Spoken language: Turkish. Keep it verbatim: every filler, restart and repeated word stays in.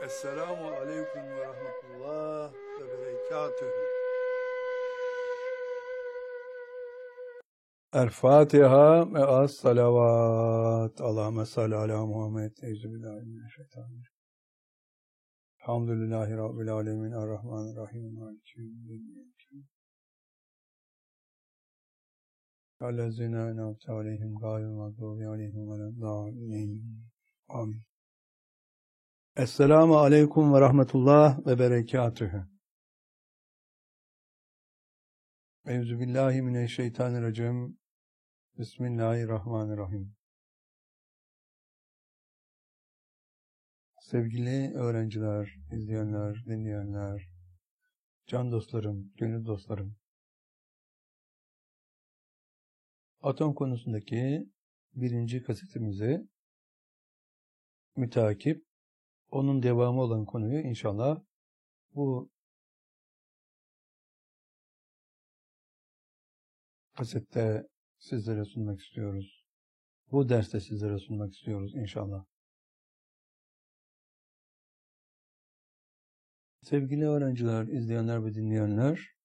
Esselamu Aleyküm ve Rahmetullah ve Berekatühü. El Fatiha ve as salavat. Allahümme salli ala Muhammed. Euzubillahimineşşeytanirracim. Elhamdülillahi Rabbil alemin. Errahmanirrahim. Maliki yevmiddin. Ellezine en'amte aleyhim gayril mağdubi aleyhim veleddâllîn. Amin. Esselamu Aleyküm ve Rahmetullah ve Berekatühü. Euzubillahimineşşeytanirracim. Bismillahirrahmanirrahim. Sevgili öğrenciler, izleyenler, dinleyenler, can dostlarım, gönül dostlarım. Atom konusundaki birinci kasetimizi müteakip, onun devamı olan konuyu inşallah bu kasette sizlere sunmak istiyoruz. Bu derste sizlere sunmak istiyoruz inşallah. Sevgili öğrenciler, izleyenler ve dinleyenler,